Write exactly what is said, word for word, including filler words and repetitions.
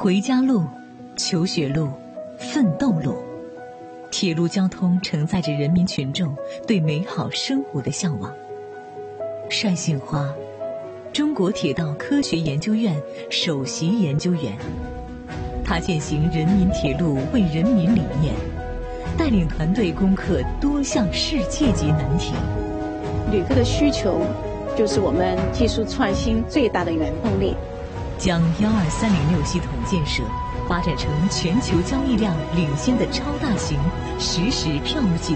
回家路、求学路、奋斗路，铁路交通承载着人民群众对美好生活的向往。单杏花，中国铁道科学研究院首席研究员，他践行人民铁路为人民理念，带领团队攻克多项世界级难题。 旅客的需求就是我们技术创新最大的原动力。 将幺二三零六系统建设发展成全球交易量领先的超大型实时票务系统。